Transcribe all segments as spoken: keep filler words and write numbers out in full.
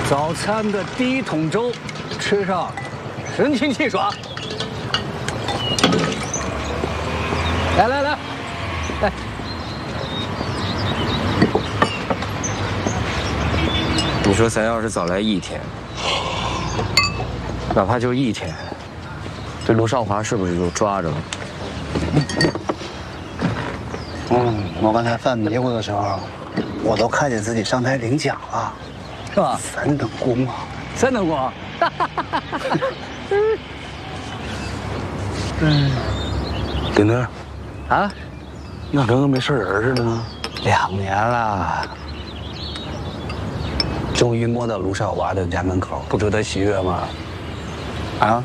早餐的第一桶粥，吃上，神清气爽。来来来，来。 你说咱要是早来一天，哪怕就一天，这卢少华是不是就抓着了？ 嗯，我刚才犯迷糊的时候，我都看见自己上台领奖了， 是吧？ 三等功啊！ 三等功。 嗯，丁丁， 啊， 你咋跟个没事人似的呢？两年了，终于摸到卢少华的家门口，不值得喜悦吗？啊？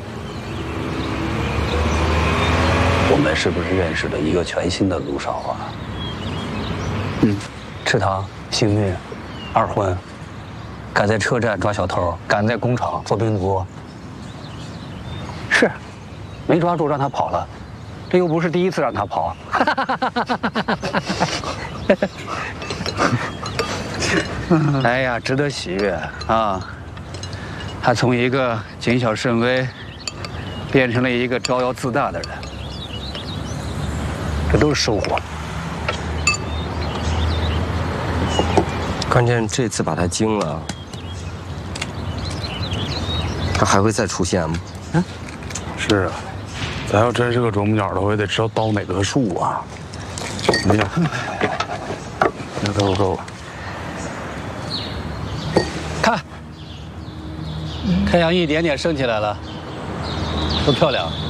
我们是不是认识了一个全新的卢少华？嗯，池塘、幸运、二婚，敢在车站抓小偷，敢在工厂做兵卒。是，没抓住让他跑了，这又不是第一次让他跑。哎呀，值得喜悦啊！他从一个谨小慎微，变成了一个招摇自大的人，这都是收获。 关键这次把他惊了，他还会再出现吗？ 嗯，是啊，咱要真是个啄木鸟的话，也得知道刀哪棵树啊。没有，那够不够？ 看，太阳一点点升起来了，多漂亮！